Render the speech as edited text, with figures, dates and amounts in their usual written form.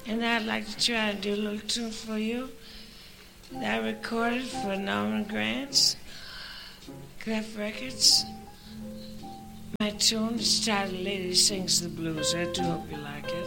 And I'd like to try to do a little tune for you that I recorded for Norman Grant's Clef Records. My tune is titled Lady Sings the Blues. I do hope you like it.